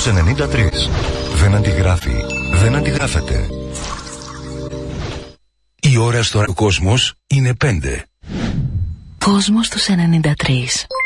στους 93. Δεν αντιγράφει. Δεν αντιγράφεται. Η ώρα στο κόσμος είναι 5. Κόσμος στους 93.